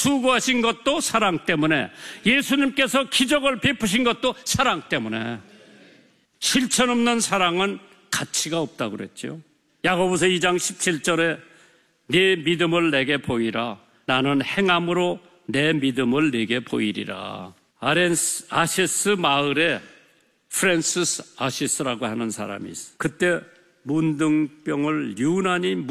수고하신 것도 사랑 때문에, 예수님께서 기적을 베푸신 것도 사랑 때문에. 실천 없는 사랑은 가치가 없다고 그랬죠. 야고보서 2장 17절에 네 믿음을 내게 보이라. 나는 행함으로 내 믿음을 내게 보이리라. 아시스 마을에 프랜시스 아시스라고 하는 사람이 있어. 그때 문둥병을 유난히